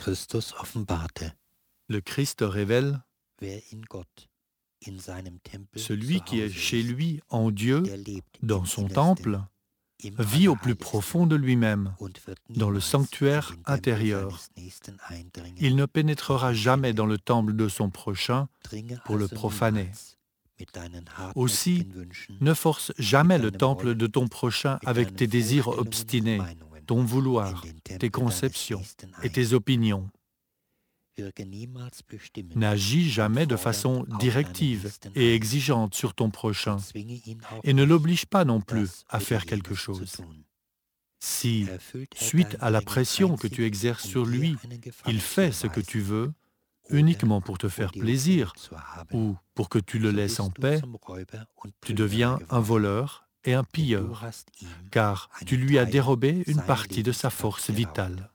Christus offenbarte. Le Christ révèle Wer in Gott, in seinem Tempel celui zu qui est Hause chez ist, lui en Dieu, der lebt dans im son Innersten, temple, im vit au plus Allerheiligsten profond de lui-même, und wird dans le niemals sanctuaire in den Tempel intérieur. seines Nächsten eindringen Il ne und pénétrera ihn jamais schänden. dans le temple de son prochain Dringe pour le also profaner. niemals mit deinen Aussi, hartnäckigen Wünschen, ne force mit jamais le deinem temple Wollen, de ton prochain mit avec deinen tes désirs Vorstellungen und obstinés, Meinungen ton in vouloir, den tes Tempel deines conceptions Nächsten et ein. tes opinions. Wirke niemals bestimmend N'agis und jamais de fordernd façon auf deinen directive Nächsten et ein exigeante sur ton prochain, und zwinge ihn auch et ne nicht, l'oblige pas non plus das à oder faire quelque jenes zu chose. tun. Si, Erfüllt suite dein à la Drängen pression que tu einzig, exerces sur dir lui, einen il Gefallen fait zu ce que tu erweisen veux, oder uniquement pour te um faire die Rücksinnung plaisir zu haben, ou pour que tu le so laisses en bist du paix, zum Räuber und tu Plünderer deviens un geworden, voleur et un denn du pilleur, hast ihm car tu einen lui as Teil dérobé une seiner partie de sa Lebenskraft force geraubt. vitale.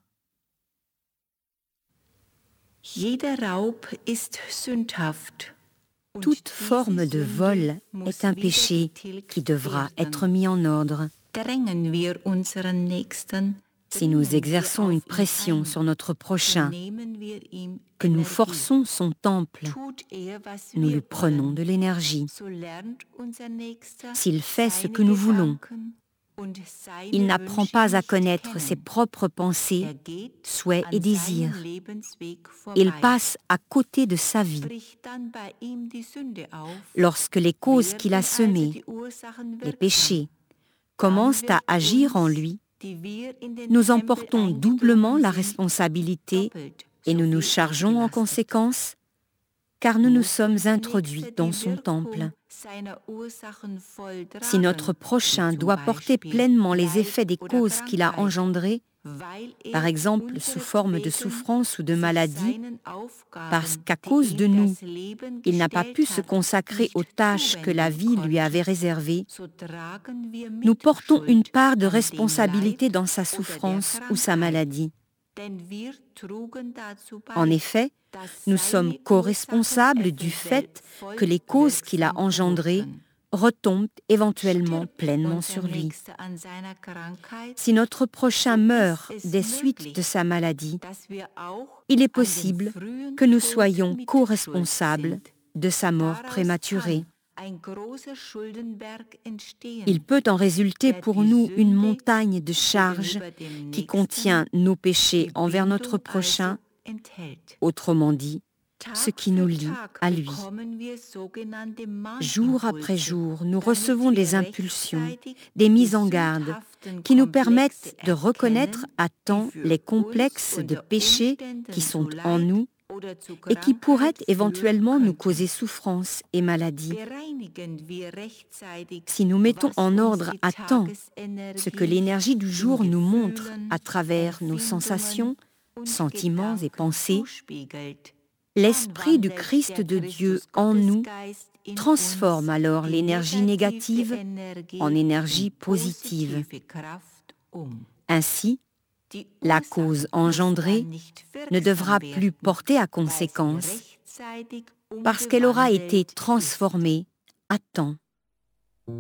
Jeder Raub ist sündhaft. Toute forme de vol est un péché qui devra être mis en ordre. Drängen wir unseren Nächsten, Si nous exerçons une pression sur notre prochain, que nous forçons son temple, nous lui prenons de l'énergie. S'il fait ce que nous voulons, il n'apprend pas à connaître ses propres pensées, souhaits et désirs. Il passe à côté de sa vie. Lorsque les causes qu'il a semées, les péchés, commencent à agir en lui, nous en portons doublement la responsabilité et nous nous chargeons en conséquence, car nous nous sommes introduits dans son temple. Si notre prochain doit porter pleinement les effets des causes qu'il a engendrées, par exemple sous forme de souffrance ou de maladie, parce qu'à cause de nous, il n'a pas pu se consacrer aux tâches que la vie lui avait réservées, nous portons une part de responsabilité dans sa souffrance ou sa maladie. En effet, nous sommes co-responsables du fait que les causes qu'il a engendrées retombent éventuellement pleinement sur lui. Si notre prochain meurt des suites de sa maladie, il est possible que nous soyons co-responsables de sa mort prématurée. Il peut en résulter pour nous une montagne de charges qui contient nos péchés envers notre prochain, autrement dit, ce qui nous lie à lui. Jour après jour, nous recevons des impulsions, des mises en garde qui nous permettent de reconnaître à temps les complexes de péchés qui sont en nous et qui pourraient éventuellement nous causer souffrance et maladie. Si nous mettons en ordre à temps ce que l'énergie du jour nous montre à travers nos sensations, sentiments et pensées, l'Esprit du Christ de Dieu en nous transforme alors l'énergie négative en énergie positive. Ainsi, la cause engendrée ne devra plus porter à conséquence parce qu'elle aura été transformée à temps.